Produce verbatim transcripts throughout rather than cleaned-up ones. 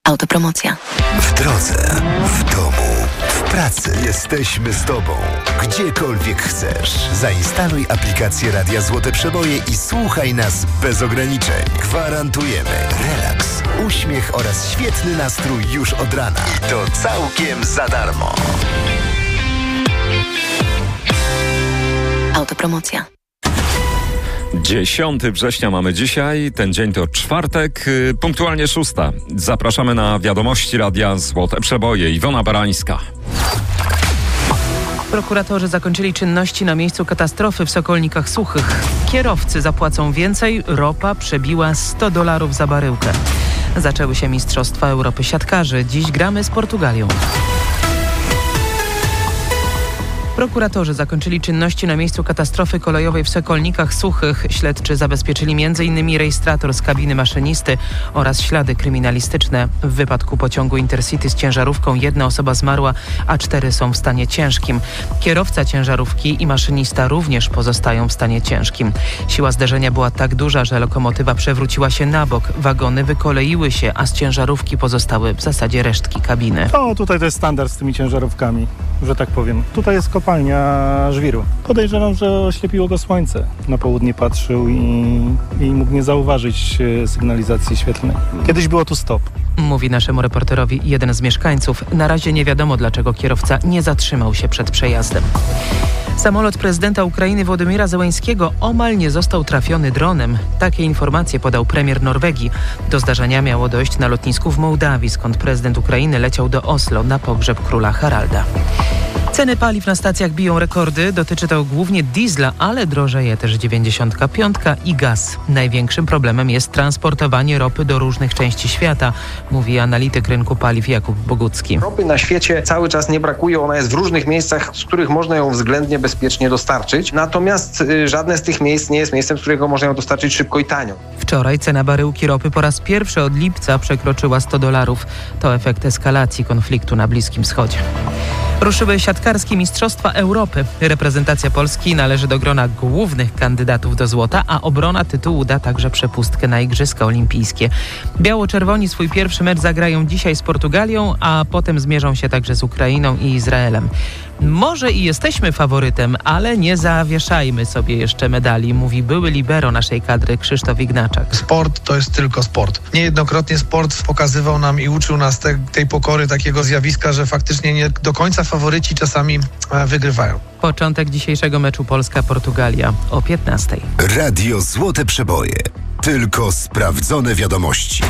Autopromocja. W drodze, w domu, w pracy. Jesteśmy z Tobą. Gdziekolwiek chcesz. Zainstaluj aplikację Radia Złote Przeboje i słuchaj nas bez ograniczeń. Gwarantujemy relaks, uśmiech oraz świetny nastrój już od rana. I to całkiem za darmo. Autopromocja. dziesiątego września mamy dzisiaj, ten dzień to czwartek, punktualnie szósta. Zapraszamy na wiadomości Radia Złote Przeboje. Iwona Barańska. Prokuratorzy zakończyli czynności na miejscu katastrofy w Sokolnikach Suchych. Kierowcy zapłacą więcej, ropa przebiła sto dolarów za baryłkę. Zaczęły się Mistrzostwa Europy Siatkarzy. Dziś gramy z Portugalią. Prokuratorzy zakończyli czynności na miejscu katastrofy kolejowej w Sokolnikach Suchych. Śledczy zabezpieczyli m in rejestrator z kabiny maszynisty oraz ślady kryminalistyczne. W wypadku pociągu Intercity z ciężarówką jedna osoba zmarła, a cztery są w stanie ciężkim. Kierowca ciężarówki i maszynista również pozostają w stanie ciężkim. Siła zderzenia była tak duża, że lokomotywa przewróciła się na bok. Wagony wykoleiły się, a z ciężarówki pozostały w zasadzie resztki kabiny. O, tutaj to jest standard z tymi ciężarówkami, że tak powiem. Tutaj jest kopalnia żwiru. Podejrzewam, że oślepiło go słońce. Na południe patrzył i, i mógł nie zauważyć sygnalizacji świetlnej. Kiedyś było tu stop. Mówi naszemu reporterowi jeden z mieszkańców. Na razie nie wiadomo, dlaczego kierowca nie zatrzymał się przed przejazdem. Samolot prezydenta Ukrainy Wołodymyra Zełenskiego omal nie został trafiony dronem. Takie informacje podał premier Norwegii. Do zdarzenia miało dojść na lotnisku w Mołdawii, skąd prezydent Ukrainy leciał do Oslo na pogrzeb króla Haralda. Ceny paliw na stacjach biją rekordy. Dotyczy to głównie diesla, ale drożeje też dziewięćdziesiątka piątka i gaz. Największym problemem jest transportowanie ropy do różnych części świata, mówi analityk rynku paliw Jakub Bogucki. Ropy na świecie cały czas nie brakuje. Ona jest w różnych miejscach, z których można ją względnie bezpiecznie dostarczyć. Natomiast y, żadne z tych miejsc nie jest miejscem, z którego można ją dostarczyć szybko i tanio. Wczoraj cena baryłki ropy po raz pierwszy od lipca przekroczyła sto dolarów. To efekt eskalacji konfliktu na Bliskim Wschodzie. Ruszyły siatkarskie Mistrzostwa Europy. Reprezentacja Polski należy do grona głównych kandydatów do złota, a obrona tytułu da także przepustkę na Igrzyska Olimpijskie. Biało-czerwoni swój pierwszy mecz zagrają dzisiaj z Portugalią, a potem zmierzą się także z Ukrainą i Izraelem. Może i jesteśmy faworytem, ale nie zawieszajmy sobie jeszcze medali, mówi były libero naszej kadry Krzysztof Ignaczak. Sport to jest tylko sport. Niejednokrotnie sport pokazywał nam i uczył nas te, tej pokory, takiego zjawiska, że faktycznie nie do końca faworyci czasami wygrywają. Początek dzisiejszego meczu Polska-Portugalia o piętnastej. Radio Złote Przeboje. Tylko sprawdzone wiadomości.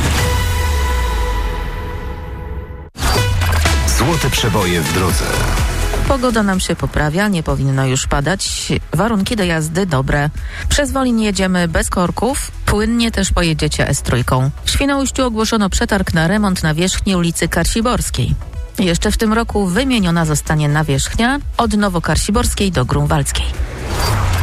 Złote Przeboje w drodze. Pogoda nam się poprawia, nie powinno już padać. Warunki do jazdy dobre. Przez Wolin jedziemy bez korków, płynnie też pojedziecie S trzy. W Świnoujściu ogłoszono przetarg na remont nawierzchni ulicy Karsiborskiej. Jeszcze w tym roku wymieniona zostanie nawierzchnia od Nowokarsiborskiej do Grunwaldzkiej.